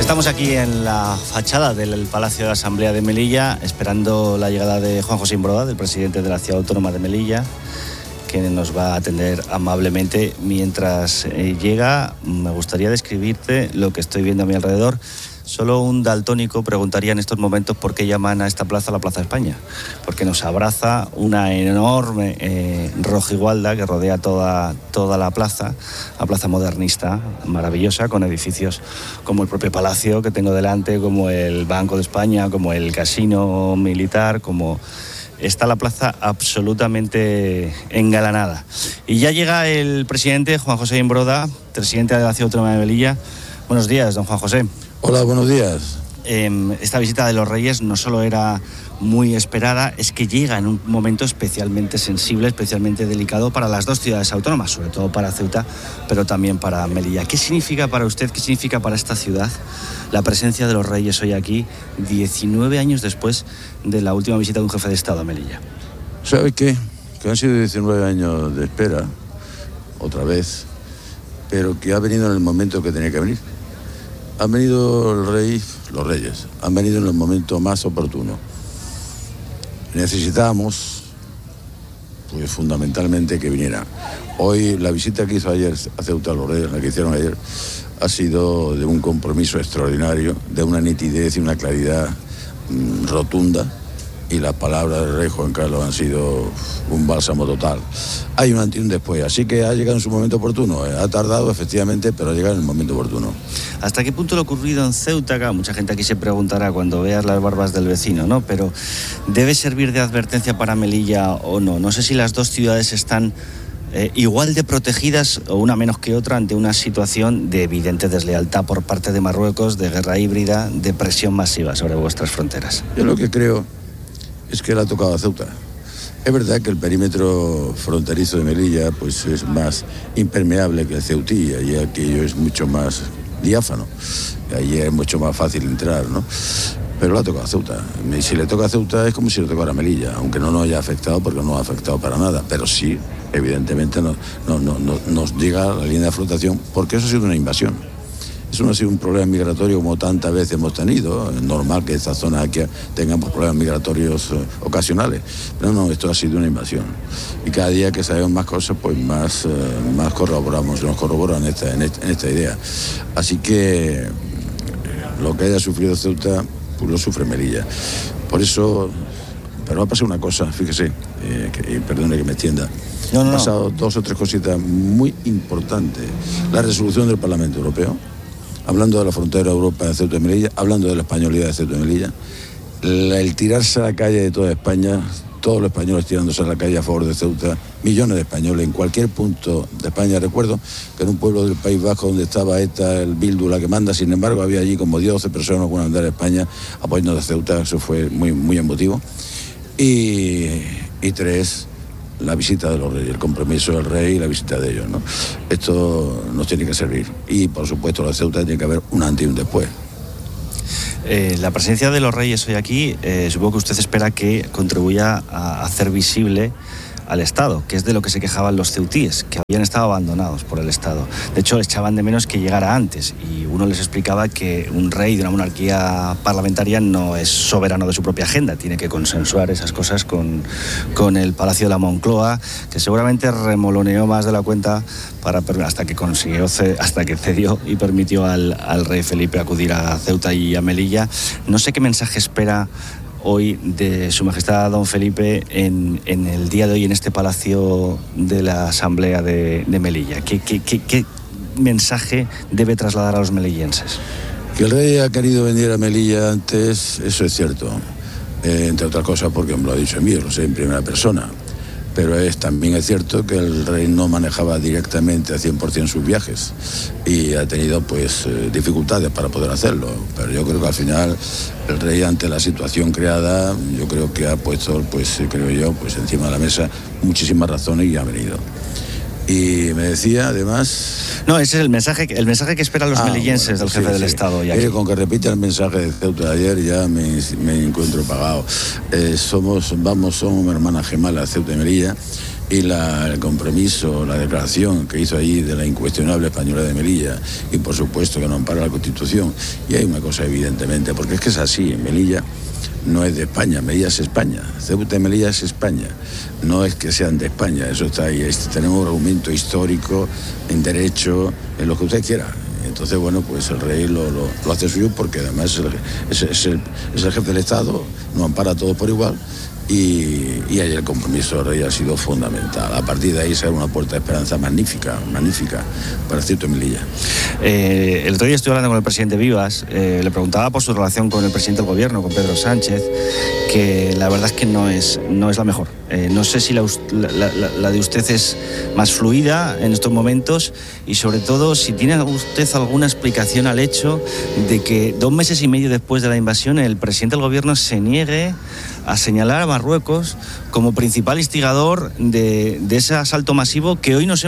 Estamos aquí en la fachada del Palacio de la Asamblea de Melilla, esperando la llegada de Juan José Imbroda, del presidente de la Ciudad Autónoma de Melilla, que nos va a atender amablemente. Mientras llega, me gustaría describirte lo que estoy viendo a mi alrededor. Solo un daltónico preguntaría en estos momentos por qué llaman a esta plaza la Plaza de España, porque nos abraza una enorme rojigualda que rodea toda la plaza modernista, maravillosa, con edificios como el propio Palacio que tengo delante, como el Banco de España, como el Casino Militar, como... Está la plaza absolutamente engalanada. Y ya llega el presidente Juan José Imbroda, presidente de la Ciudad Autónoma de Melilla. Buenos días, don Juan José. Hola, buenos días. Esta visita de los Reyes no solo era muy esperada, es que llega en un momento especialmente sensible, especialmente delicado para las dos ciudades autónomas, sobre todo para Ceuta, pero también para Melilla. ¿Qué significa para usted, qué significa para esta ciudad la presencia de los Reyes hoy aquí, 19 años después de la última visita de un jefe de Estado a Melilla? ¿Sabe qué? Que han sido 19 años de espera, otra vez, pero que ha venido en el momento que tenía que venir. Han venido los Reyes, han venido en el momento más oportuno. Necesitábamos, pues fundamentalmente, que vinieran. Hoy, la visita que hizo ayer a Ceuta los Reyes, la que hicieron ayer, ha sido de un compromiso extraordinario, de una nitidez y una claridad rotunda, y las palabras del rey Juan Carlos han sido un bálsamo total. Hay un antes y un después, así que ha llegado en su momento oportuno. Ha tardado, efectivamente, pero ha llegado en el momento oportuno. ¿Hasta qué punto lo ocurrido en Ceuta? Mucha gente aquí se preguntará cuando veas las barbas del vecino, ¿no? Pero ¿debe servir de advertencia para Melilla o no? No sé si las dos ciudades están igual de protegidas o una menos que otra ante una situación de evidente deslealtad por parte de Marruecos, de guerra híbrida, de presión masiva sobre vuestras fronteras. Yo lo que creo es que le ha tocado a Ceuta. Es verdad que el perímetro fronterizo de Melilla pues es más impermeable que el ceutí, y aquello es mucho más diáfano, allí es mucho más fácil entrar, ¿no? Pero le ha tocado a Ceuta. Y si le toca a Ceuta es como si le tocara a Melilla, aunque no nos haya afectado, porque no ha afectado para nada, pero sí, evidentemente nos llega a la línea de flotación, porque eso ha sido una invasión. Eso no ha sido un problema migratorio como tantas veces hemos tenido. Es normal que esta zona aquí tengamos problemas migratorios ocasionales. Pero no, esto ha sido una invasión. Y cada día que sabemos más cosas, pues más corroboramos, nos corroboran en esta idea. Así que lo que haya sufrido Ceuta, pues lo sufre Melilla. Por eso, pero va a pasar una cosa, fíjese, perdone que me extienda. Han pasado dos o tres cositas muy importantes. La resolución del Parlamento Europeo, hablando de la frontera de Europa de Ceuta y Melilla, hablando de la españolidad de Ceuta y Melilla, el tirarse a la calle de toda España, todos los españoles tirándose a la calle a favor de Ceuta, millones de españoles en cualquier punto de España. Recuerdo que en un pueblo del País Vasco donde estaba ETA, el Bildu, la que manda, sin embargo había allí como 12 personas con bandera de España apoyando a Ceuta. Eso fue muy, muy emotivo. Y tres, la visita de los Reyes, el compromiso del rey y la visita de ellos, ¿no? Esto nos tiene que servir. Y, por supuesto, la Ceuta tiene que haber un antes y un después. La presencia de los Reyes hoy aquí, supongo que usted espera que contribuya a hacer visible al Estado, que es de lo que se quejaban los ceutíes, que habían estado abandonados por el Estado. De hecho, echaban de menos que llegara antes, y uno les explicaba que un rey de una monarquía parlamentaria no es soberano de su propia agenda, tiene que consensuar esas cosas con el Palacio de la Moncloa, que seguramente remoloneó más de la cuenta hasta que cedió y permitió al rey Felipe acudir a Ceuta y a Melilla. No sé qué mensaje espera hoy de Su Majestad Don Felipe en el día de hoy en este Palacio de la Asamblea de Melilla. ¿Qué mensaje debe trasladar a los melillenses? Que el rey ha querido venir a Melilla antes, eso es cierto, entre otras cosas porque me lo ha dicho en mí, lo sé en primera persona. Pero también es cierto que el rey no manejaba directamente al 100% sus viajes y ha tenido pues dificultades para poder hacerlo. Pero yo creo que al final el rey, ante la situación creada, yo creo que ha puesto pues encima de la mesa muchísimas razones y ha venido. Y me decía, además... No, ese es el mensaje que esperan los melillenses del jefe del Estado. Con que repita el mensaje de Ceuta de ayer ya me encuentro pagado. Somos hermanas gemelas, Ceuta y Melilla, y el compromiso, la declaración que hizo allí de la incuestionable españolidad de Melilla, y por supuesto que no ampara la Constitución. Y hay una cosa evidentemente, porque es que es así, Melilla no es de España, Melilla es España, Ceuta y Melilla es España, no es que sean de España, eso está ahí, tenemos un argumento histórico, en derecho, en lo que usted quiera. Entonces, bueno, pues el rey lo hace suyo porque además es el jefe del Estado, nos ampara a todos por igual. Y ahí el compromiso del rey ha sido fundamental. A partir de ahí será una puerta de esperanza magnífica para Ceuta y Melilla. El otro día estuve hablando con el presidente Vivas, le preguntaba por su relación con el presidente del gobierno, con Pedro Sánchez, que la verdad es que no es la mejor. No sé si la de usted es más fluida en estos momentos y sobre todo si tiene usted alguna explicación al hecho de que 2 meses y medio después de la invasión el presidente del gobierno se niegue a señalar a Marruecos como principal instigador de ese asalto masivo que hoy nos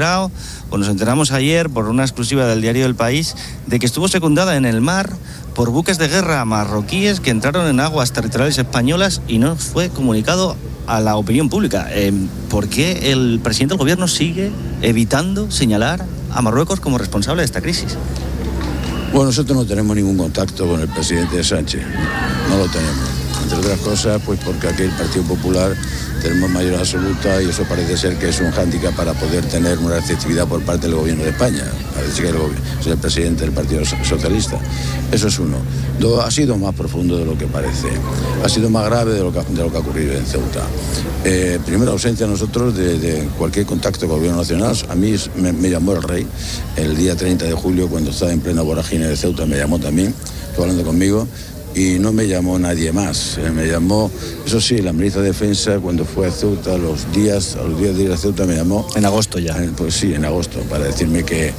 enteramos ayer por una exclusiva del diario El País, de que estuvo secundada en el mar por buques de guerra marroquíes que entraron en aguas territoriales españolas y no fue comunicado a la opinión pública. ¿Por qué el presidente del gobierno sigue evitando señalar a Marruecos como responsable de esta crisis? Bueno, nosotros no tenemos ningún contacto con el presidente Sánchez, no lo tenemos. Entre otras cosas, pues porque aquí el Partido Popular tenemos mayoría absoluta y eso parece ser que es un hándicap para poder tener una receptividad por parte del gobierno de España. Parece que es el presidente del Partido Socialista. Eso es uno. 2, ha sido más profundo de lo que parece. Ha sido más grave de lo que ha ocurrido en Ceuta. Primero, ausencia de nosotros de cualquier contacto con el gobierno nacional. A mí me llamó el rey el día 30 de julio, cuando estaba en plena vorágine de Ceuta, me llamó también, estuvo hablando conmigo. Y no me llamó nadie más. Me llamó, eso sí, la ministra de Defensa cuando fue a Ceuta, a los días de ir a Ceuta me llamó. En agosto ya. Pues sí, en agosto, para decirme que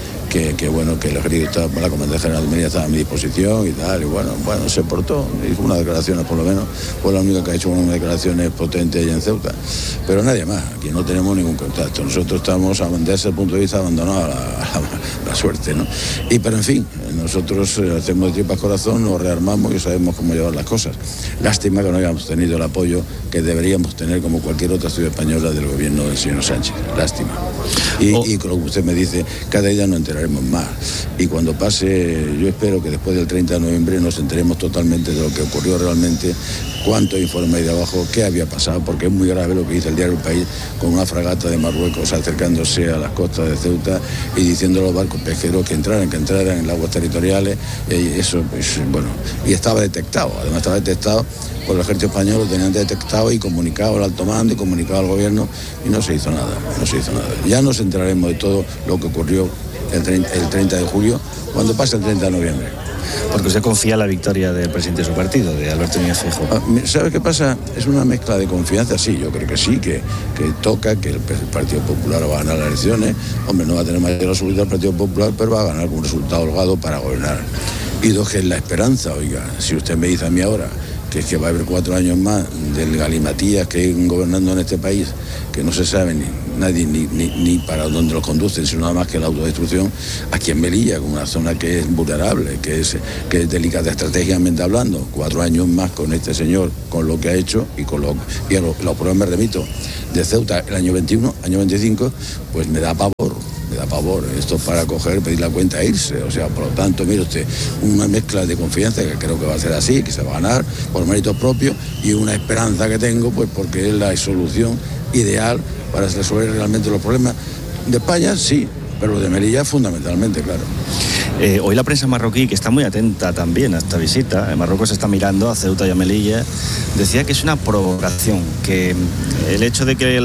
el ejército, la Comandante General de Melilla estaba a mi disposición y tal. Y bueno, se portó, hizo unas declaraciones por lo menos, fue la única que ha hecho unas declaraciones potentes allá en Ceuta. Pero nadie más, aquí no tenemos ningún contacto. Nosotros estamos, desde ese punto de vista, abandonados a la suerte, ¿no? Pero en fin, nosotros hacemos de tripas corazón, nos rearmamos y sabemos cómo llevar las cosas. Lástima que no hayamos tenido el apoyo que deberíamos tener como cualquier otra ciudad española del gobierno del señor Sánchez. Lástima. Y con lo que usted me dice, cada día nos enteraremos más. Y cuando pase, yo espero que después del 30 de noviembre nos enteremos totalmente de lo que ocurrió realmente, cuánto informe hay de abajo, qué había pasado, porque es muy grave lo que dice el diario El País, con una fragata de Marruecos acercándose a las costas de Ceuta y diciendo a los barcos pesqueros que entraran en las aguas territoriales. Y eso, pues, bueno, y estaba detectado, además estaba detectado por el ejército español, lo tenían detectado y comunicado al alto mando y comunicado al gobierno y no se hizo nada. Ya nos enteraremos de todo lo que ocurrió el 30 de julio, cuando pase el 30 de noviembre. Porque usted confía en la victoria del presidente de su partido, de Alberto Núñez Feijóo. ¿Sabe qué pasa? Es una mezcla de confianza, sí, yo creo que sí, que toca, que el Partido Popular va a ganar las elecciones. Hombre, no va a tener mayor absoluta el Partido Popular, pero va a ganar con un resultado holgado para gobernar. Y 2, que es la esperanza, oiga, si usted me dice a mí ahora que es que va a haber 4 años más del galimatías que hay gobernando en este país, que no se sabe nadie ni para dónde los conducen, sino nada más que la autodestrucción, aquí en Melilla, con una zona que es vulnerable, que es delicada estratégicamente hablando. 4 años más con este señor, con lo que ha hecho y a los pruebas me remito de Ceuta el año 21, año 25, pues me da pavor. Esto es para coger, pedir la cuenta e irse. O sea, por lo tanto, mire usted, una mezcla de confianza, que creo que va a ser así, que se va a ganar por méritos propios, y una esperanza que tengo, pues porque es la solución ideal para resolver realmente los problemas de España, sí, pero de Melilla fundamentalmente, claro. Hoy la prensa marroquí, que está muy atenta también a esta visita, Marruecos está mirando a Ceuta y a Melilla, decía que es una provocación, que el hecho de que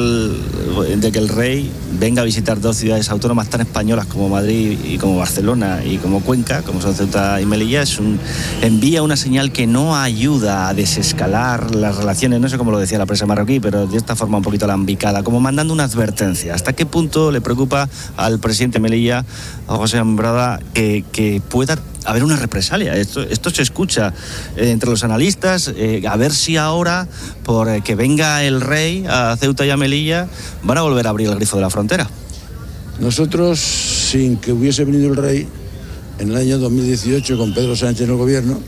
el rey venga a visitar 2 ciudades autónomas tan españolas como Madrid y como Barcelona y como Cuenca, como son Ceuta y Melilla, envía una señal que no ayuda a desescalar las relaciones, no sé cómo lo decía la prensa marroquí, pero de esta forma un poquito alambicada, como mandando una advertencia. ¿Hasta qué punto le preocupa al presidente de Melilla, a José Ambrada, que pueda haber una represalia? Esto se escucha entre los analistas, a ver si ahora, por que venga el rey a Ceuta y a Melilla, van a volver a abrir el grifo de la frontera. Nosotros, sin que hubiese venido el rey, en el año 2018, con Pedro Sánchez en el gobierno,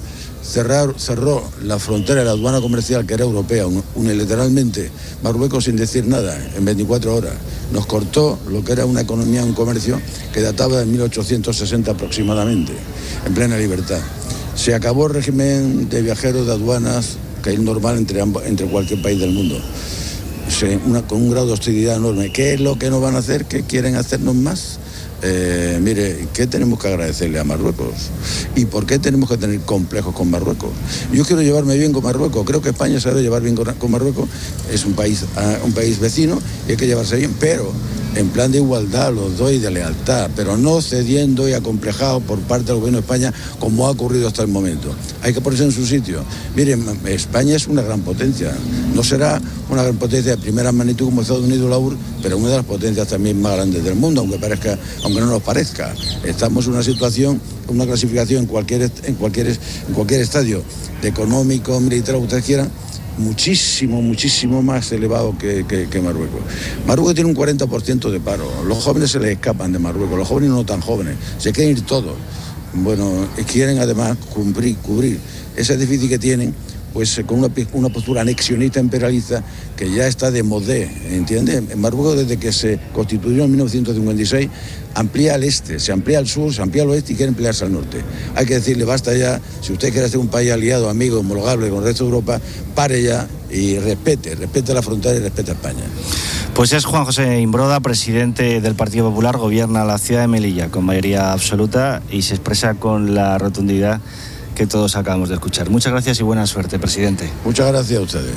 cerró la frontera de la aduana comercial, que era europea, unilateralmente, Marruecos sin decir nada, en 24 horas. Nos cortó lo que era una economía, un comercio que databa de 1860 aproximadamente, en plena libertad. Se acabó el régimen de viajeros de aduanas, que es normal entre cualquier país del mundo, con un grado de hostilidad enorme. ¿Qué es lo que nos van a hacer? ¿Qué quieren hacernos más? Mire, ¿qué tenemos que agradecerle a Marruecos? ¿Y por qué tenemos que tener complejos con Marruecos? Yo quiero llevarme bien con Marruecos, creo que España se debe llevar bien con Marruecos, es un país vecino y hay que llevarse bien, pero en plan de igualdad, los dos, y de lealtad, pero no cediendo y acomplejado por parte del gobierno de España, como ha ocurrido hasta el momento. Hay que ponerse en su sitio. Miren, España es una gran potencia. No será una gran potencia de primera magnitud como Estados Unidos o la URSS, pero una de las potencias también más grandes del mundo, aunque no nos parezca. Estamos en una situación, una clasificación en cualquier estadio, de económico, militar, lo que ustedes quieran, muchísimo más elevado que Marruecos. Marruecos tiene un 40% de paro. Los jóvenes se les escapan de Marruecos, los jóvenes no tan jóvenes, se quieren ir todos. Bueno, quieren además cubrir ese déficit que tienen, pues con una postura anexionista imperialista que ya está de modé, ¿entiende? En Marruecos, desde que se constituyó en 1956, amplía al este, se amplía al sur, se amplía al oeste y quiere ampliarse al norte. Hay que decirle, basta ya, si usted quiere ser un país aliado, amigo, homologable con el resto de Europa, pare ya y respete la frontera y respete a España. Pues es Juan José Imbroda, presidente del Partido Popular, gobierna la ciudad de Melilla con mayoría absoluta y se expresa con la rotundidad que todos acabamos de escuchar. Muchas gracias y buena suerte, presidente. Muchas gracias a ustedes.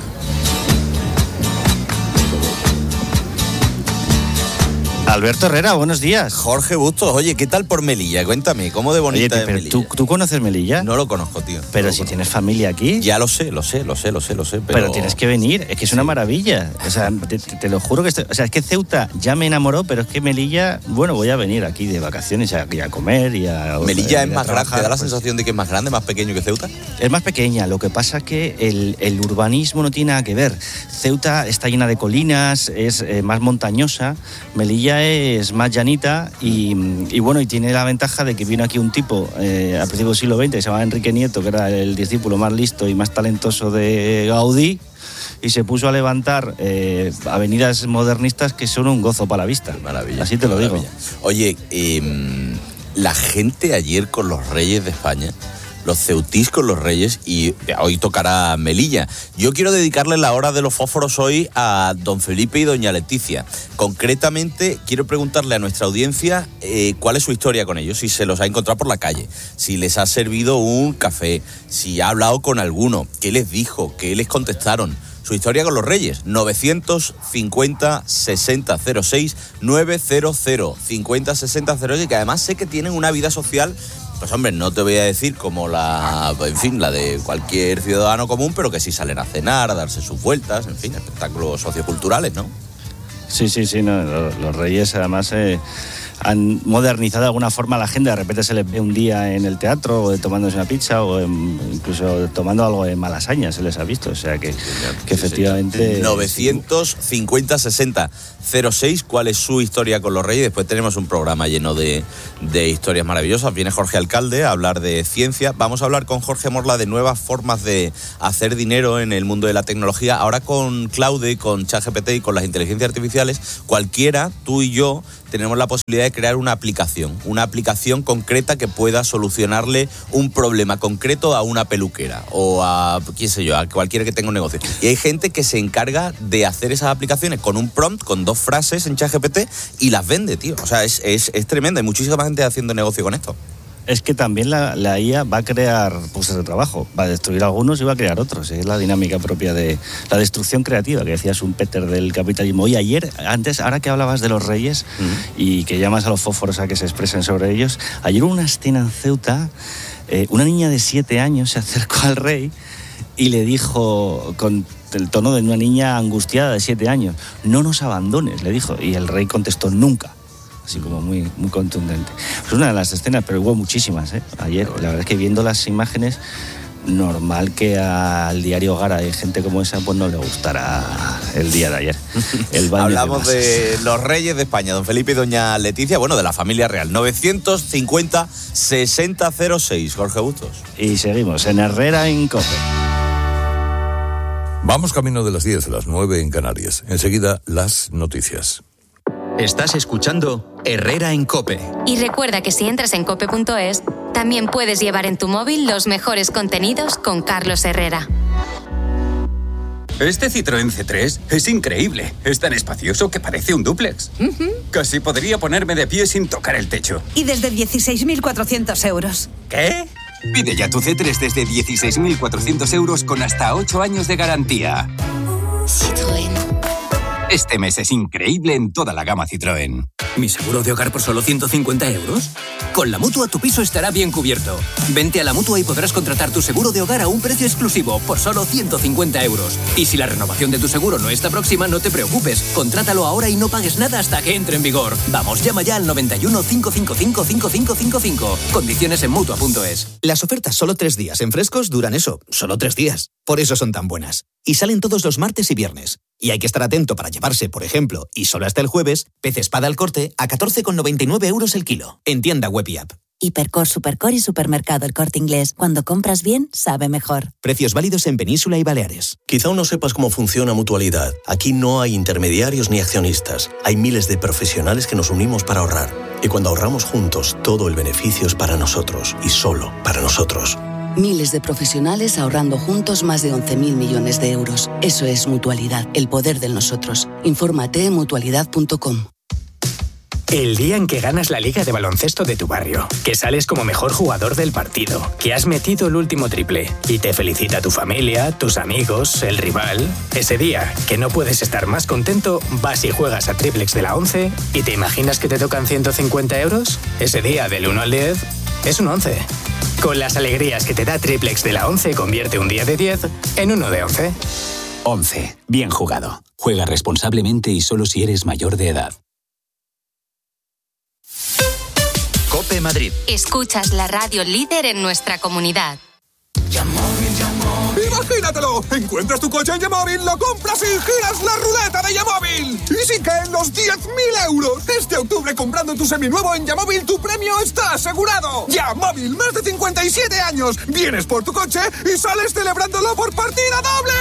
Alberto Herrera, buenos días. Jorge Bustos, oye, ¿qué tal por Melilla? Cuéntame, ¿cómo de bonita oye, es pero Melilla? ¿tú conoces Melilla? No lo conozco, tío. Pero no si conozco. Tienes familia aquí. Ya lo sé, Pero tienes que venir, es que es una maravilla. O sea, te lo juro que es que Ceuta ya me enamoró, pero es que Melilla, bueno, voy a venir aquí de vacaciones a comer y a... ¿Melilla es más grande? ¿Te da la pues, sensación de que es más grande, más pequeño que Ceuta? Es más pequeña, lo que pasa que el urbanismo no tiene nada que ver. Ceuta está llena de colinas, es más montañosa, Melilla es más llanita y bueno, y tiene la ventaja de que vino aquí un tipo a principios del siglo XX que se llamaba Enrique Nieto, que era el discípulo más listo y más talentoso de Gaudí, y se puso a levantar avenidas modernistas que son un gozo para la vista. Maravilla. Así te lo digo. Oye, la gente ayer con los Reyes de España, los ceutís con los Reyes, y hoy tocará Melilla. Yo quiero dedicarle la hora de los fósforos hoy a don Felipe y doña Leticia. Concretamente, quiero preguntarle a nuestra audiencia cuál es su historia con ellos, si se los ha encontrado por la calle, si les ha servido un café, si ha hablado con alguno, qué les dijo, qué les contestaron. Su historia con los Reyes, 950 60 06 900 50 60 06, que además sé que tienen una vida social. Pues hombre, no te voy a decir como la de cualquier ciudadano común, pero que sí salen a cenar, a darse sus vueltas, en fin, espectáculos socioculturales, ¿no? Sí, no, los Reyes además han modernizado de alguna forma la agenda. De repente se les ve un día en el teatro o tomándose una pizza o incluso tomando algo de Malasaña, se les ha visto. O sea que efectivamente... 950 60 06, ¿cuál es su historia con los Reyes? Después tenemos un programa lleno de historias maravillosas. Viene Jorge Alcalde a hablar de ciencia. Vamos a hablar con Jorge Morla de nuevas formas de hacer dinero en el mundo de la tecnología. Ahora con Claude, con ChatGPT y con las inteligencias artificiales, cualquiera, tú y yo, tenemos la posibilidad de crear una aplicación concreta que pueda solucionarle un problema concreto a una peluquera o a, qué sé yo, a cualquiera que tenga un negocio. Y hay gente que se encarga de hacer esas aplicaciones con un prompt, con 2 frases en ChatGPT y las vende, tío. O sea, es tremendo. Hay muchísima gente haciendo negocio con esto. Es que también la IA va a crear puestos de trabajo, va a destruir algunos y va a crear otros. Es la dinámica propia de la destrucción creativa, que decía Schumpeter del capitalismo. Y ahora que hablabas de los Reyes y que llamas a los fósforos a que se expresen sobre ellos, ayer hubo una escena en Ceuta, una niña de 7 años se acercó al rey y le dijo con el tono de una niña angustiada de 7 años, no nos abandones, le dijo. Y el rey contestó, nunca. Así como muy contundente. Es una de las escenas, pero hubo muchísimas, ayer. La verdad es que viendo las imágenes, normal que al diario Gara y gente como esa pues no le gustará el día de ayer. Hablamos de los reyes de España, don Felipe y doña Leticia, bueno, de la familia real. 950-6006, Jorge Bustos. Y seguimos en Herrera en COPE. Vamos camino de las 10, las 9 en Canarias. Enseguida, las noticias. Estás escuchando Herrera en COPE. Y recuerda que si entras en cope.es, también puedes llevar en tu móvil los mejores contenidos con Carlos Herrera. Este Citroën C3 es increíble. Es tan espacioso que parece un dúplex. Casi podría ponerme de pie sin tocar el techo. Y desde 16.400 euros. ¿Qué? Pide ya tu C3 desde 16.400 euros con hasta 8 años de garantía. Citroën. Este mes es increíble en toda la gama Citroën. ¿Mi seguro de hogar por solo 150 euros? Con la Mutua tu piso estará bien cubierto. Vente a la Mutua y podrás contratar tu seguro de hogar a un precio exclusivo por solo 150 euros. Y si la renovación de tu seguro no está próxima, no te preocupes. Contrátalo ahora y no pagues nada hasta que entre en vigor. Vamos, llama ya al 91 555 5555. Condiciones en Mutua.es. Las ofertas solo 3 días en Frescos duran eso, solo 3 días. Por eso son tan buenas. Y salen todos los martes y viernes. Y hay que estar atento para llevarse, por ejemplo, y solo hasta el jueves, pez espada al corte a 14,99 euros el kilo. En tienda web y app. Hipercor, Supercor y Supermercado El Corte Inglés. Cuando compras bien, sabe mejor. Precios válidos en Península y Baleares. Quizá aún no sepas cómo funciona Mutualidad. Aquí no hay intermediarios ni accionistas. Hay miles de profesionales que nos unimos para ahorrar. Y cuando ahorramos juntos, todo el beneficio es para nosotros y solo para nosotros. Miles de profesionales ahorrando juntos más de 11.000 millones de euros. Eso es Mutualidad, el poder del nosotros. Infórmate en mutualidad.com. El día en que ganas la liga de baloncesto de tu barrio, que sales como mejor jugador del partido, que has metido el último triple y te felicita tu familia, tus amigos, el rival. Ese día, que no puedes estar más contento, vas y juegas a Triplex de la 11 y te imaginas que te tocan 150 euros. Ese día, del 1 al 10, es un 11. Con las alegrías que te da Triplex de la 11, convierte un día de 10 en uno de 11. 11. Bien jugado. Juega responsablemente y solo si eres mayor de edad. COPE Madrid. Escuchas la radio líder en nuestra comunidad. ¡Imagínatelo! Encuentras tu coche en Yamóvil, lo compras y giras la ruleta de Yamóvil. ¡Y si caen los 10.000 euros! Este octubre, comprando tu seminuevo en Yamóvil, tu premio está asegurado. Yamóvil, más de 57 años. Vienes por tu coche y sales celebrándolo por partida doble.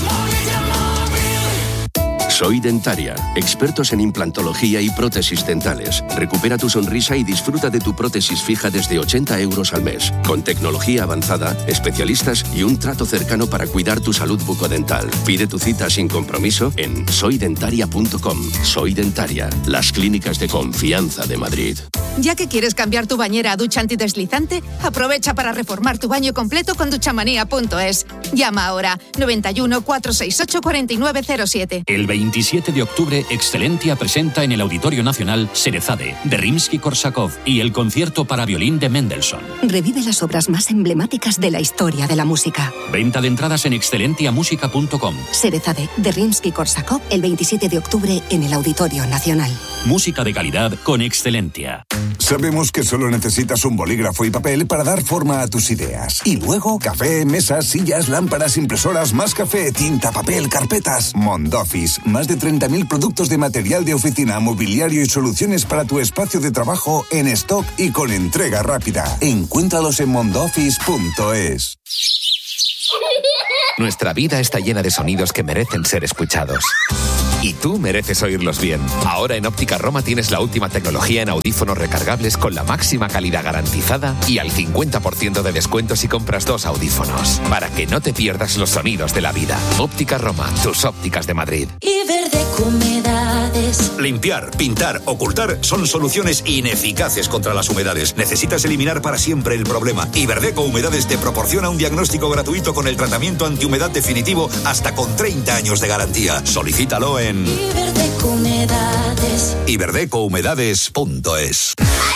Soy Dentaria, expertos en implantología y prótesis dentales. Recupera tu sonrisa y disfruta de tu prótesis fija desde 80 euros al mes. Con tecnología avanzada, especialistas y un trato cercano para cuidar tu salud bucodental. Pide tu cita sin compromiso en soydentaria.com. Soy Dentaria, las clínicas de confianza de Madrid. Ya que quieres cambiar tu bañera a ducha antideslizante, aprovecha para reformar tu baño completo con duchamanía.es. Llama ahora 91 468 4907. El 27 de octubre, Excelentia presenta en el Auditorio Nacional Cerezade, de Rimsky-Korsakov y el concierto para violín de Mendelssohn. Revive las obras más emblemáticas de la historia de la música. Venta de entradas en excelentiamusica.com. Cerezade, de Rimsky-Korsakov, el 27 de octubre en el Auditorio Nacional. Música de calidad con Excelentia. Sabemos que solo necesitas un bolígrafo y papel para dar forma a tus ideas. Y luego, café, mesas, sillas, lámparas, impresoras, más café, tinta, papel, carpetas. Mondoffice, más de 30.000 productos de material de oficina, mobiliario y soluciones para tu espacio de trabajo en stock y con entrega rápida. Encuéntralos en mondoffice.es. Nuestra vida está llena de sonidos que merecen ser escuchados. Y tú mereces oírlos bien. Ahora en Óptica Roma tienes la última tecnología en audífonos recargables con la máxima calidad garantizada y al 50% de descuento si compras 2 audífonos. Para que no te pierdas los sonidos de la vida. Óptica Roma, tus ópticas de Madrid. Iberdeco Humedades. Limpiar, pintar, ocultar son soluciones ineficaces contra las humedades. Necesitas eliminar para siempre el problema. Iberdeco Humedades te proporciona un diagnóstico gratuito con el tratamiento antihumedad definitivo hasta con 30 años de garantía. Solicítalo en Iberdeco Humedades. Iberdecohumedades.es.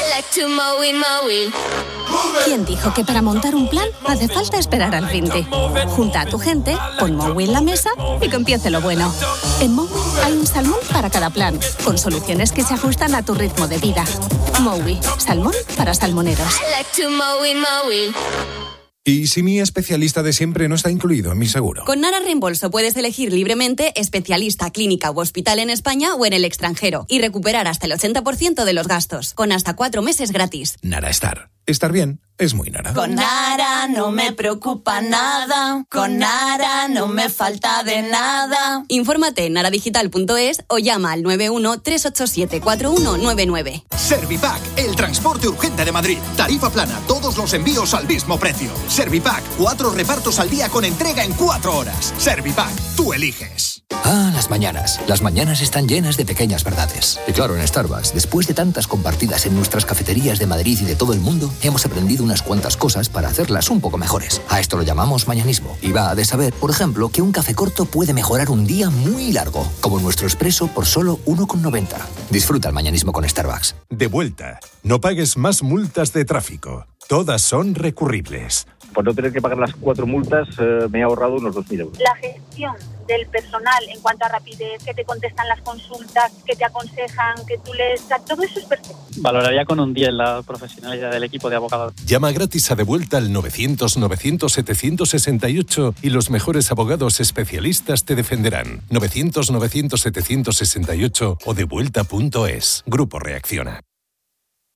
¿Quién dijo que para montar un plan hace falta esperar al finde? Junta a tu gente, pon Mowi en la mesa y que empiece lo bueno. En Mowi hay un salmón para cada plan, con soluciones que se ajustan a tu ritmo de vida. Mowi, salmón para salmoneros. ¿Y si mi especialista de siempre no está incluido en mi seguro? Con Nara Reembolso puedes elegir libremente especialista, clínica u hospital en España o en el extranjero y recuperar hasta el 80% de los gastos, con hasta 4 meses gratis. Nara Estar. Estar bien es muy Nara. Con Nara no me preocupa nada, con Nara no me falta de nada. Infórmate en naradigital.es o llama al 91-387-4199. Servipack, el transporte urgente de Madrid. Tarifa plana, todos los envíos al mismo precio. Servipack, 4 repartos al día con entrega en 4 horas. Servipack, tú eliges. Las mañanas. Las mañanas están llenas de pequeñas verdades. Y claro, en Starbucks, después de tantas compartidas en nuestras cafeterías de Madrid y de todo el mundo, hemos aprendido unas cuantas cosas para hacerlas un poco mejores. A esto lo llamamos mañanismo. Y va de saber, por ejemplo, que un café corto puede mejorar un día muy largo, como nuestro expreso por solo 1,90. Disfruta el mañanismo con Starbucks. De vuelta. No pagues más multas de tráfico. Todas son recurribles. Por no tener que pagar las 4 multas, me he ahorrado unos 2.000 euros. La gestión del personal en cuanto a rapidez, que te contestan las consultas, que te aconsejan, que tú lees, todo eso es perfecto. Valoraría con un 10 la profesionalidad del equipo de abogados. Llama gratis a De Vuelta al 900-900-768 y los mejores abogados especialistas te defenderán. 900-900-768 o devuelta.es. Grupo Reacciona.